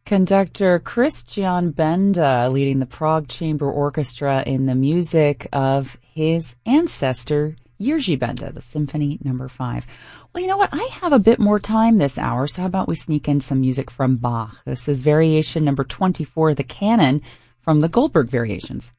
Conductor Christian Benda leading the Prague Chamber Orchestra in the music of his ancestor, Jiří Benda, the Symphony No. 5. Well, you know what? I have a bit more time this hour, so how about we sneak in some music from Bach? This is Variation number 24, the Canon, from the Goldberg Variations.